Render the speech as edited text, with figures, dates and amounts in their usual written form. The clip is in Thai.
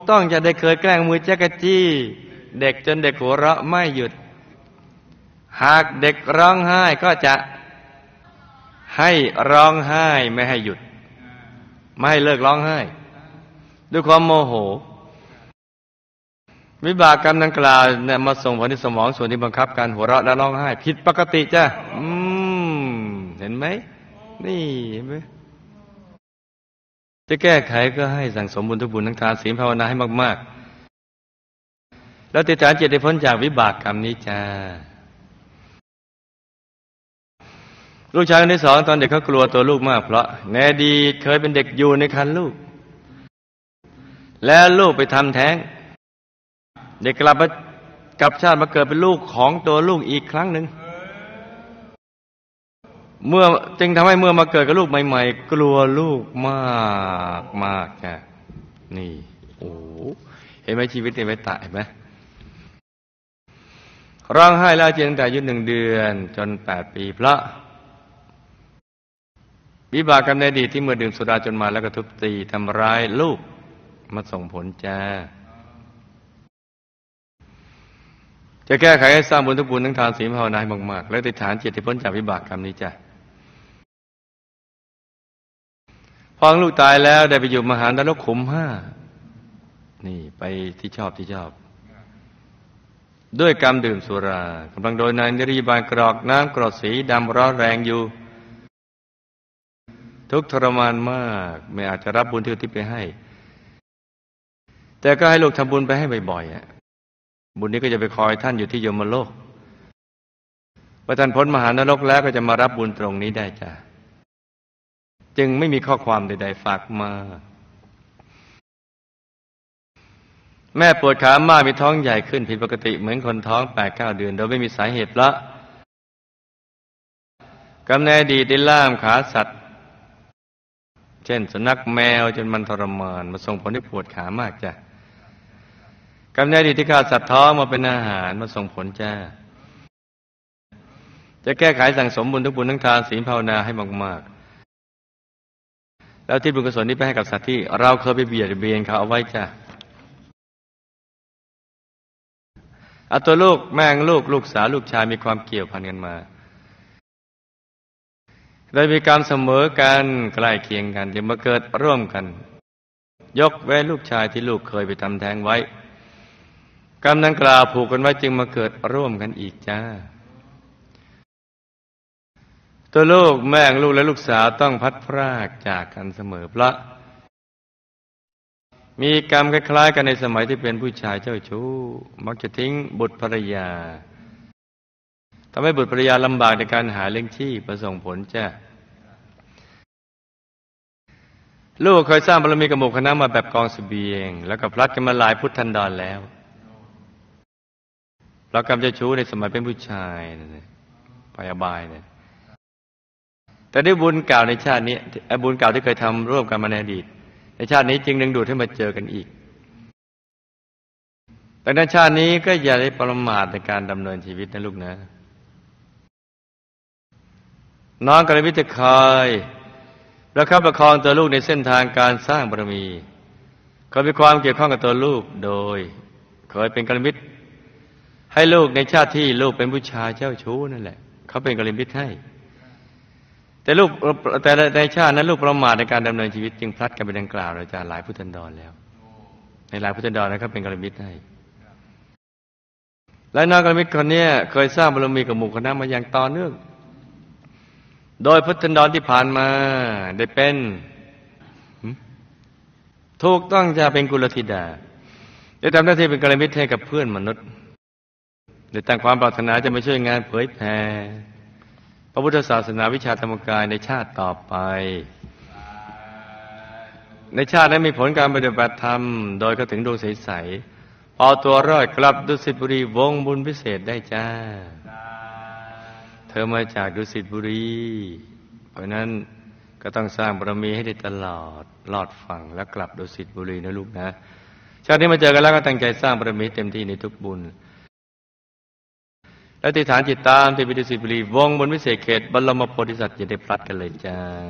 ต้องจะได้เคยแกล้งมือจักรจี้เด็กจนเด็กหัวเราะไม่หยุดหากเด็กร้องไห้ก็จะให้ร้องไห้ไม่ให้หยุดไม่ให้เลิกร้องไห้ด้วยความโมโหวิบากกรรมดังกล่าวเนี่ยมาส่งผลที่สมองส่วนที่บังคับการหัวเราะและร้องไห้ผิดปกติจ้ะเห็นไหมนี่เห็นไหมจะแก้ไขก็ให้สั่งสมบุญทุกบุญทั้งทานศีลภาวนาให้มากๆแล้วติดฐานจิตให้พ้นจากวิบากกรรมนี้จ้าลูกชายคนที่สองตอนเด็กเขากลัวตัวลูกมากเพราะในอดีตเคยเป็นเด็กอยู่ในครรภ์ลูกแล้วลูกไปทำแท้งเด็กกลับชาติมาเกิดเป็นลูกของตัวลูกอีกครั้งหนึ่งจึงทำให้เมื่อมาเกิดกับลูกใหม่ๆกลัวลูกมากจ้ะนี่โอ้เห็นไหมชีวิตเต็มไปตายไหมร้องไห้แล้วเจียตั้งแต่อายุ1 เดือนจน8 ปีเพราะวิบากกรรมในอดีตที่เมื่อดื่มสุราจนมาแล้วก็ทุบตีทำร้ายลูกมาส่งผลจ้าจะแก้ไขให้สร้างบุญทุกบุญทั้งทานศีลภาวนาให้มากๆและติดฐานจิตที่พ้นจากวิบากกรรมนี้จ้ะพอลูกตายแล้วได้ไปอยู่มหานรกขุม 5นี่ไปที่ชอบด้วยกรรมดื่มสุรากำลังโดยนายนิริบาลกรอกน้ำกรดสีดำร้อนแรงอยู่ทุกข์ทรมานมากไม่อาจจะรับบุญที่อุทิศไปให้แต่ก็ให้ลูกทำบุญไปให้บ่อยๆบุญนี้ก็จะไปคอยท่านอยู่ที่ยมโลกพอท่านพ้นมหานรกแล้วก็จะมารับบุญตรงนี้ได้จ้ะจึงไม่มีข้อความใดๆฝากมาแม่ปวดขามากมีท้องใหญ่ขึ้นผิดปกติเหมือนคนท้อง 8-9 เดือนโดยไม่มีสาเหตุละกรรมในอดีตได้ล่ามขาสัตว์เช่นสุนัขแมวจนมันทรมานมาส่งผลให้ปวดขามากจ้ะกรรมในอดีตที่ฆ่าสัตว์ท้องมาเป็นอาหารมาส่งผลจ้าจะแก้ไขสั่งสมบุญทุกบุญทั้งทานศีลภาวนาให้มากๆแล้วที่บุญกุศลนี้ไปให้กับสัตว์ที่เราเคยไปเบียดเบียนเขาเอาไว้จ้ะเอาตัวลูกแม่ลูกสาวลูกชายมีความเกี่ยวพันกันมาได้มีกรรมเสมอกันใกล้เคียงกันจึงมาเกิดร่วมกันยกเว้นลูกชายที่ลูกเคยไปทำแท้งไว้กรรมดังกล่าวผูกกันไว้จึงมาเกิดร่วมกันอีกจ้าตัวลูกแม่ลูกและลูกสาวต้องพัดพรากจากกันเสมอเพราะมีกรรมคล้ายๆกันในสมัยที่เป็นผู้ชายเจ้าชู้มักจะทิ้งบุตรภรรยาทำให้บุตรภรรยาลำบากในการหาเลี้ยงชีพประส่งผลจ้ะลูกเคยสร้างบารมีกับหมู่คณะมาแบบกองเสบียงแล้วก็พลัดกันมาหลายพุทธันดรแล้วเพราะกรรมเจ้าชู้ในสมัยเป็นผู้ชายไปอบายเนี่ยแต่ด้วยบุญเก่าในชาตินี้บุญเก่าที่เคยทำร่วมกันมาในอดีตในชาตินี้จึงดึงดูดให้มาเจอกันอีกแต่ในชาตินี้ก็อย่าได้ประมาทในการดำเนินชีวิตนะลูกนะน้องกัลยาณมิตรคอยประคับประคองตัวลูกในเส้นทางการสร้างบารมีเขามีความเกี่ยวข้องกับตัวลูกโดยเคยเป็นกัลยาณมิตรให้ลูกในชาติที่ลูกเป็นผู้ชายเจ้าชู้นั่นแหละเขาเป็นกัลยาณมิตรให้แต่ในชาตินั้นลูกประมาทในการดำเนินชีวิตจึงพลัดกันไปดังกล่าวอาจารย์หลายพุทธันดรแล้วในหลายพุทธันดรนะครับเป็นกัลยาณมิตรให้และน้องกัลยาณมิตรคนนี้เคยสร้างบารมีกับหมู่คณะมาอย่างต่อเนื่องโดยพุทธันดรที่ผ่านมาได้เป็นถูกต้องจะเป็นกุลธิดาได้ทำหน้าที่เป็นกัลยาณมิตรให้กับเพื่อนมนุษย์ได้ตั้งความปรารถนาจะมาช่วยงานเผยแผ่พระพุทธศาสนาวิชาธรรมกายในชาติต่อไปในชาตินั้นมีผลการปฏิบัติธรรมโดยเข้าถึงดวงใสๆเอาตัวรอดกลับดุสิตบุรีวงบุญพิเศษได้จ้าเธอมาจากดุสิตบุรีเพราะนั้นก็ต้องสร้างบารมีให้ได้ตลอดรอดฝั่งแล้วกลับดุสิตบุรีนะลูกนะชาตินี้มาเจอกันแล้วก็ตั้งใจสร้างบารมีเต็มที่ในทุกบุญและติฐานจิตตามที่ดุสิตบุรีวงบุญพิเศษเขตบรมโพธิสัตว์จะได้พลัดกันเลยจ้า